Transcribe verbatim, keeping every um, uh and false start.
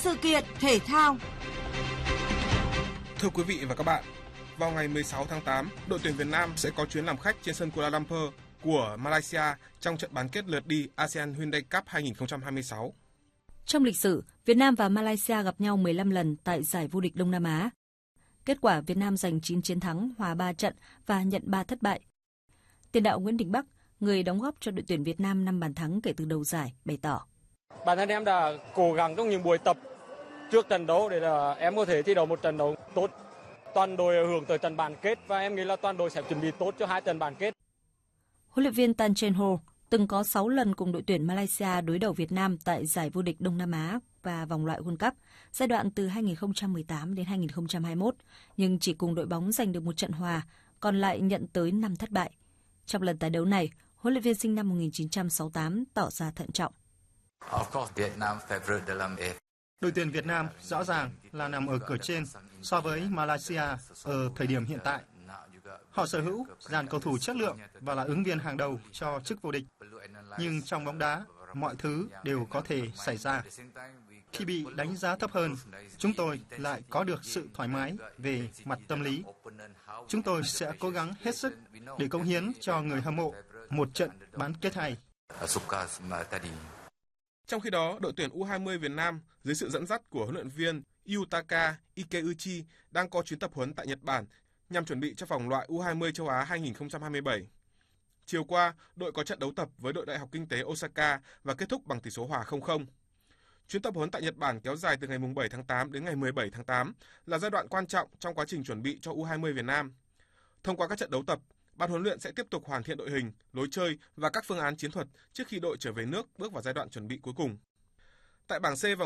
sự kiện thể thao. Thưa quý vị và các bạn, vào ngày mười sáu tháng tám, đội tuyển Việt Nam sẽ có chuyến làm khách trên sân Kuala Lumpur của Malaysia trong trận bán kết lượt đi a sê an Hyundai Cup hai không hai sáu. Trong lịch sử, Việt Nam và Malaysia gặp nhau mười lăm lần tại giải vô địch Đông Nam Á. Kết quả Việt Nam giành chín chiến thắng, hòa ba trận và nhận ba thất bại. Tiền đạo Nguyễn Đình Bắc, người đóng góp cho đội tuyển Việt Nam năm bàn thắng kể từ đầu giải, bày tỏ: Bản thân em đã cố gắng trong những buổi tập trước trận đấu để là em có thể thi đấu một trận đấu tốt. Toàn đội hướng tới trận bán kết và em nghĩ là toàn đội sẽ chuẩn bị tốt cho hai trận bán kết. Huấn luyện viên Tan Cheng Ho từng có sáu lần cùng đội tuyển Malaysia đối đầu Việt Nam tại giải vô địch Đông Nam Á và vòng loại World Cup giai đoạn từ hai không một tám đến hai không hai mốt, nhưng chỉ cùng đội bóng giành được một trận hòa, còn lại nhận tới năm thất bại. Trong lần tái đấu này, huấn luyện viên sinh năm một nghìn chín trăm sáu mươi tám tỏ ra thận trọng. Đội tuyển Việt Nam rõ ràng là nằm ở cửa trên so với Malaysia ở thời điểm hiện tại. Họ sở hữu dàn cầu thủ chất lượng và là ứng viên hàng đầu cho chức vô địch. Nhưng trong bóng đá, mọi thứ đều có thể xảy ra. Khi bị đánh giá thấp hơn, chúng tôi lại có được sự thoải mái về mặt tâm lý. Chúng tôi sẽ cố gắng hết sức để cống hiến cho người hâm mộ một trận bán kết hay. Trong khi đó, đội tuyển u hai mươi Việt Nam dưới sự dẫn dắt của huấn luyện viên Yutaka Ikeuchi đang có chuyến tập huấn tại Nhật Bản nhằm chuẩn bị cho vòng loại u hai mươi châu Á hai không hai bảy. Chiều qua, đội có trận đấu tập với đội Đại học Kinh tế Osaka và kết thúc bằng tỷ số hòa không không. Chuyến tập huấn tại Nhật Bản kéo dài từ ngày bảy tháng tám đến ngày mười bảy tháng tám là giai đoạn quan trọng trong quá trình chuẩn bị cho u hai mươi Việt Nam. Thông qua các trận đấu tập, ban huấn luyện sẽ tiếp tục hoàn thiện đội hình, lối chơi và các phương án chiến thuật trước khi đội trở về nước bước vào giai đoạn chuẩn bị cuối cùng. Tại bảng C, vòng